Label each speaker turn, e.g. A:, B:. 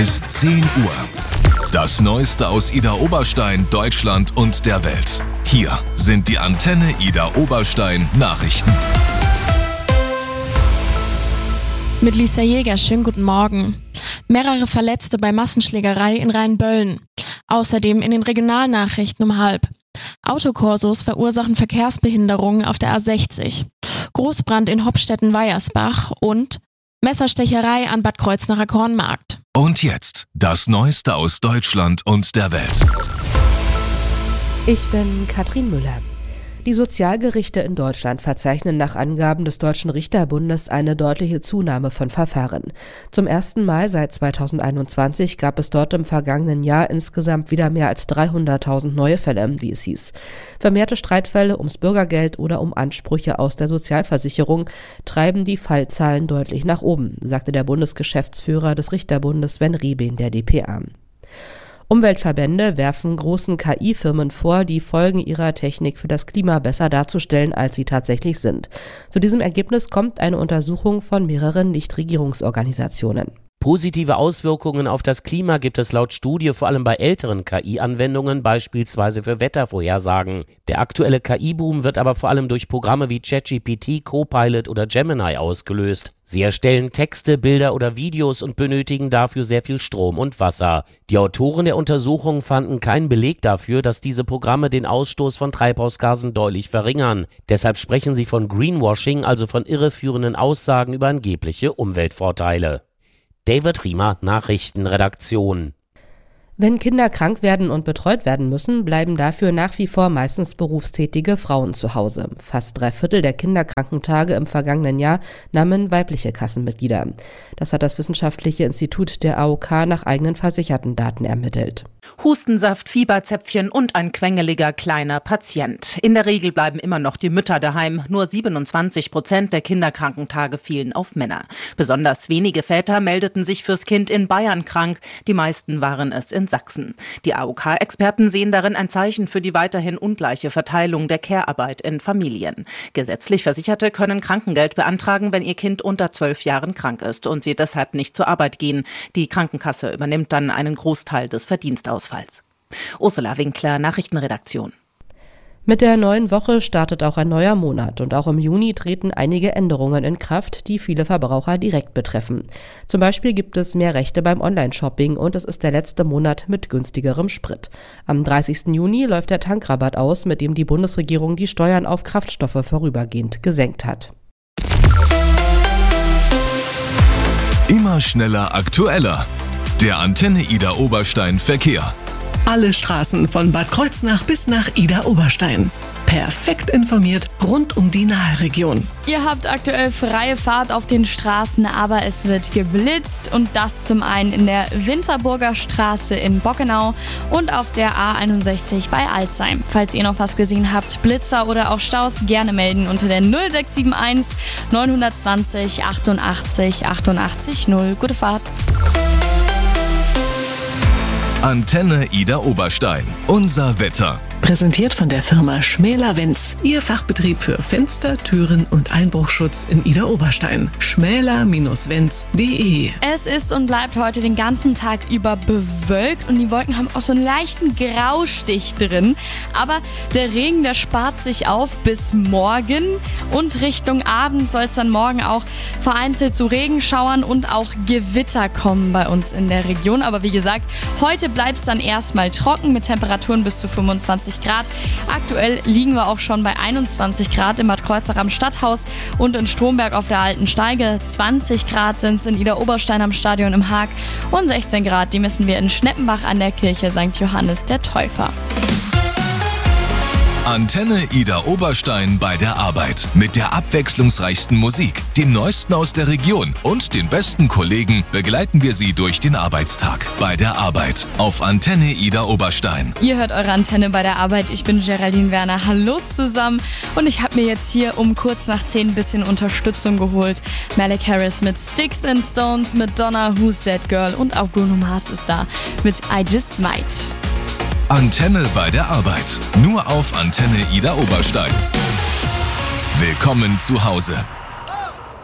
A: Ist 10 Uhr. Das Neueste aus Idar Oberstein, Deutschland und der Welt. Hier sind die Antenne Idar Oberstein Nachrichten.
B: Mit Lisa Jäger, schönen guten Morgen. Mehrere Verletzte bei Massenschlägerei in Rheinböllen. Außerdem in den Regionalnachrichten um 12:30. Autokorsos verursachen Verkehrsbehinderungen auf der A60. Großbrand in Hopstetten-Weiersbach und Messerstecherei an Bad Kreuznacher Kornmarkt.
A: Und jetzt das Neueste aus Deutschland und der Welt.
C: Ich bin Katrin Müller. Die Sozialgerichte in Deutschland verzeichnen nach Angaben des Deutschen Richterbundes eine deutliche Zunahme von Verfahren. Zum ersten Mal seit 2021 gab es dort im vergangenen Jahr insgesamt wieder mehr als 300.000 neue Fälle, wie es hieß. Vermehrte Streitfälle ums Bürgergeld oder um Ansprüche aus der Sozialversicherung treiben die Fallzahlen deutlich nach oben, sagte der Bundesgeschäftsführer des Richterbundes Sven Riebing der dpa. Umweltverbände werfen großen KI-Firmen vor, die Folgen ihrer Technik für das Klima besser darzustellen, als sie tatsächlich sind. Zu diesem Ergebnis kommt eine Untersuchung von mehreren Nichtregierungsorganisationen.
D: Positive Auswirkungen auf das Klima gibt es laut Studie vor allem bei älteren KI-Anwendungen, beispielsweise für Wettervorhersagen. Der aktuelle KI-Boom wird aber vor allem durch Programme wie ChatGPT, Copilot oder Gemini ausgelöst. Sie erstellen Texte, Bilder oder Videos und benötigen dafür sehr viel Strom und Wasser. Die Autoren der Untersuchung fanden keinen Beleg dafür, dass diese Programme den Ausstoß von Treibhausgasen deutlich verringern. Deshalb sprechen sie von Greenwashing, also von irreführenden Aussagen über angebliche Umweltvorteile. David Riemer, Nachrichtenredaktion.
C: Wenn Kinder krank werden und betreut werden müssen, bleiben dafür nach wie vor meistens berufstätige Frauen zu Hause. Fast 3/4 der Kinderkrankentage im vergangenen Jahr nahmen weibliche Kassenmitglieder. Das hat das Wissenschaftliche Institut der AOK nach eigenen Versichertendaten ermittelt.
E: Hustensaft, Fieberzäpfchen und ein quengeliger kleiner Patient. In der Regel bleiben immer noch die Mütter daheim. Nur 27% der Kinderkrankentage fielen auf Männer. Besonders wenige Väter meldeten sich fürs Kind in Bayern krank. Die meisten waren es in Sachsen. Die AOK-Experten sehen darin ein Zeichen für die weiterhin ungleiche Verteilung der Care-Arbeit in Familien. Gesetzlich Versicherte können Krankengeld beantragen, wenn ihr Kind unter 12 Jahren krank ist und sie deshalb nicht zur Arbeit gehen. Die Krankenkasse übernimmt dann einen Großteil des Verdienstausfalls. Ursula Winkler, Nachrichtenredaktion.
C: Mit der neuen Woche startet auch ein neuer Monat und auch im Juni treten einige Änderungen in Kraft, die viele Verbraucher direkt betreffen. Zum Beispiel gibt es mehr Rechte beim Online-Shopping und es ist der letzte Monat mit günstigerem Sprit. Am 30. Juni läuft der Tankrabatt aus, mit dem die Bundesregierung die Steuern auf Kraftstoffe vorübergehend gesenkt hat.
A: Immer schneller, aktueller. Der Antenne Idar Oberstein Verkehr.
F: Alle Straßen von Bad Kreuznach bis nach Idar Oberstein. Perfekt informiert rund um die Naheregion.
G: Ihr habt aktuell freie Fahrt auf den Straßen, aber es wird geblitzt und das zum einen in der Winterburger Straße in Bockenau und auf der A61 bei Alzheim. Falls ihr noch was gesehen habt, Blitzer oder auch Staus, gerne melden unter der 0671 920 88 88 0. Gute Fahrt!
A: Antenne Idar Oberstein. Unser Wetter.
F: Präsentiert von der Firma Schmäler-Wenz. Ihr Fachbetrieb für Fenster, Türen und Einbruchschutz in Idar Oberstein. schmäler-wenz.de.
G: Es ist und bleibt heute den ganzen Tag über bewölkt und die Wolken haben auch so einen leichten Graustich drin. Aber der Regen, der spart sich auf bis morgen und Richtung Abend soll es dann morgen auch vereinzelt zu Regenschauern und auch Gewitter kommen bei uns in der Region. Aber wie gesagt, heute bleibt es dann erstmal trocken mit Temperaturen bis zu 25 Grad. Aktuell liegen wir auch schon bei 21 Grad in Bad Kreuznach am Stadthaus und in Stromberg auf der Alten Steige. 20 Grad sind es in Idar Oberstein am Stadion im Haag und 16 Grad, die messen wir in Schneppenbach an der Kirche St. Johannes der Täufer.
A: Antenne Idar Oberstein bei der Arbeit. Mit der abwechslungsreichsten Musik, dem Neuesten aus der Region und den besten Kollegen begleiten wir Sie durch den Arbeitstag. Bei der Arbeit auf Antenne Idar Oberstein.
G: Ihr hört eure Antenne bei der Arbeit. Ich bin Geraldine Werner. Hallo zusammen. Und ich habe mir jetzt hier um kurz nach 10 ein bisschen Unterstützung geholt. Malik Harris mit Sticks and Stones, Madonna, Who's That Girl und auch Bruno Mars ist da mit I Just Might.
A: Antenne bei der Arbeit. Nur auf Antenne Idar Oberstein. Willkommen zu Hause.